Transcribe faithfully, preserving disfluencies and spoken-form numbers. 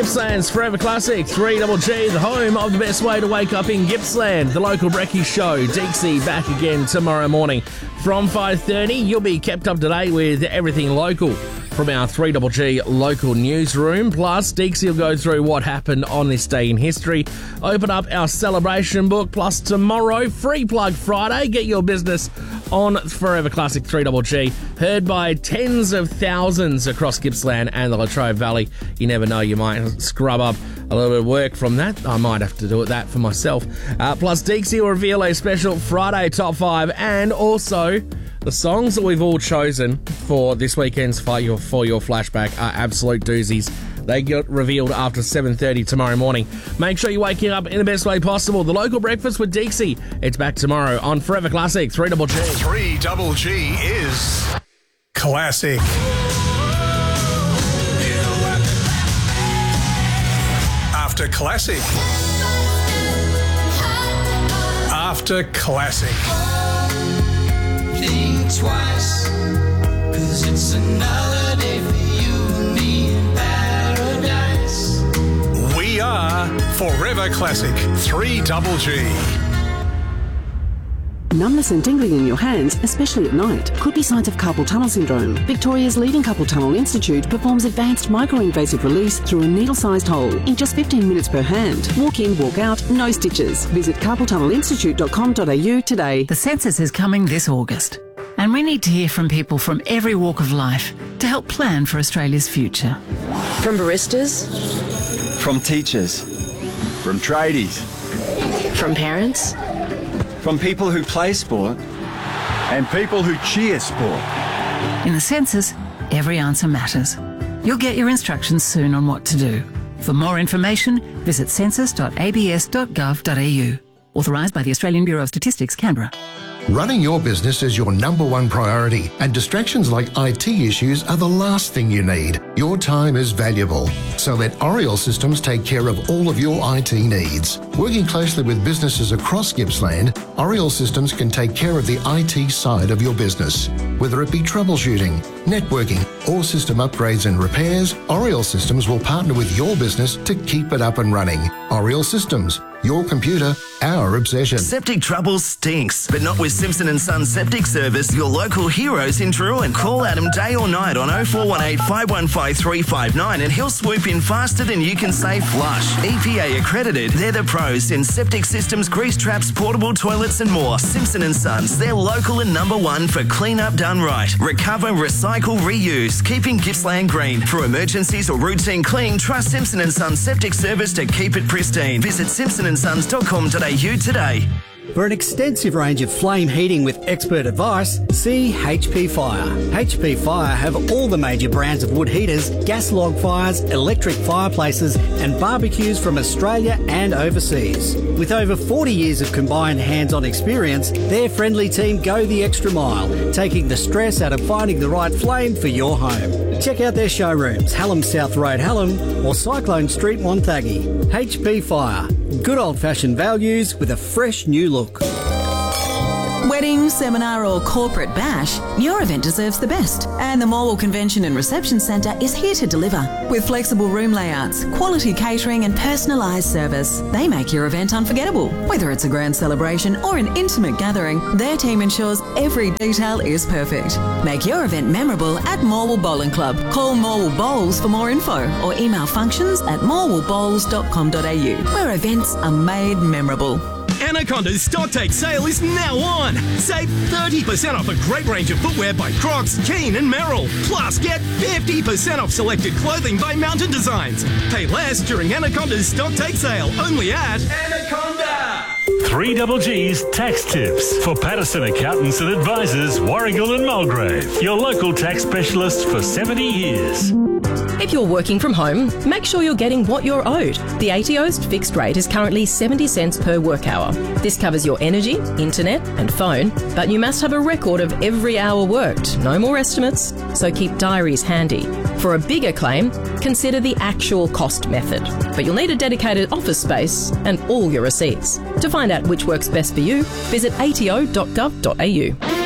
Gippsland's Forever Classic, three G G, the home of the best way to wake up in Gippsland. The local brekkie show, Deeksy, back again tomorrow morning from five thirty. You'll be kept up to date with everything local from our three G G local newsroom. Plus, Deeksy will go through what happened on this day in history, open up our celebration book, plus tomorrow, Free Plug Friday. Get your business on Forever Classic three G G, heard by tens of thousands across Gippsland and the Latrobe Valley. You never know, you might scrub up a little bit of work from that. I might have to do it that for myself. Uh, plus, Deeksy will reveal a special Friday top five, and also the songs that we've all chosen for this weekend's For Your, for your Flashback are absolute doozies. They get revealed after seven thirty tomorrow morning. Make sure you're waking up in the best way possible. The local breakfast with Deeksy. It's back tomorrow on Forever Classic three G G. three G G is classic. After classic. After classic. Think twice, 'cause it's another day for you and me in paradise. We are Forever Classic three G G. Numbness and tingling in your hands, especially at night, could be signs of carpal tunnel syndrome. Victoria's leading Carpal Tunnel Institute performs advanced micro-invasive release through a needle-sized hole in just fifteen minutes per hand. Walk in, walk out, no stitches. Visit carpal tunnel institute dot com dot a u today. The census is coming this August, and we need to hear from people from every walk of life to help plan for Australia's future. From baristas, from teachers, from tradies, from parents, from people who play sport and people who cheer sport. In the census, every answer matters. You'll get your instructions soon on what to do. For more information, visit census dot a b s dot gov dot a u. Authorised by the Australian Bureau of Statistics, Canberra. Running your business is your number one priority, and distractions like I T issues are the last thing you need. Your time is valuable, so let Oriel Systems take care of all of your I T needs. Working closely with businesses across Gippsland, Oriel Systems can take care of the I T side of your business. Whether it be troubleshooting, networking, or system upgrades and repairs, Oriel Systems will partner with your business to keep it up and running. Oriel Systems, your computer, our obsession. Septic trouble stinks, but not with Simpson and Sons Septic Service, your local heroes in Truro. Call Adam day or night on oh four one eight, five one five, three five nine and he'll swoop in faster than you can say flush. E P A accredited, they're the pros in septic systems, grease traps, portable toilets and more. Simpson and Sons, they're local and number one for clean up done right. Recover, recycle, reuse, keeping Gippsland green. For emergencies or routine clean, trust Simpson and Sons Septic Service to keep it pristine. Visit simpson and sons dot com dot a u today. For an extensive range of flame heating with expert advice, see H P Fire. H P Fire have all the major brands of wood heaters, gas log fires, electric fireplaces and barbecues from Australia and overseas. With over forty years of combined hands-on experience, their friendly team go the extra mile, taking the stress out of finding the right flame for your home. Check out their showrooms, Hallam South Road, Hallam, or Cyclone Street, Wonthaggi. H P Fire. Good old-fashioned values with a fresh new look. Wedding, seminar or corporate bash, your event deserves the best. And the Morwell Convention and Reception Centre is here to deliver. With flexible room layouts, quality catering and personalised service, they make your event unforgettable. Whether it's a grand celebration or an intimate gathering, their team ensures every detail is perfect. Make your event memorable at Morwell Bowling Club. Call Morwell Bowls for more info or email functions at morwell bowls dot com dot a u, where events are made memorable. Anaconda's stock take sale is now on. Save thirty percent off a great range of footwear by Crocs, Keen and Merrill. Plus, get fifty percent off selected clothing by Mountain Designs. Pay less during Anaconda's stock take sale, only at Anaconda. three G G's Tax Tips for Patterson Accountants and Advisors, Warragul and Mulgrave. Your local tax specialist for seventy years. If you're working from home, make sure you're getting what you're owed. The A T O's fixed rate is currently seventy cents per work hour. This covers your energy, internet and phone, but you must have a record of every hour worked. No more estimates, so keep diaries handy. For a bigger claim, consider the actual cost method. But you'll need a dedicated office space and all your receipts. To find out which works best for you, visit a t o dot gov dot a u.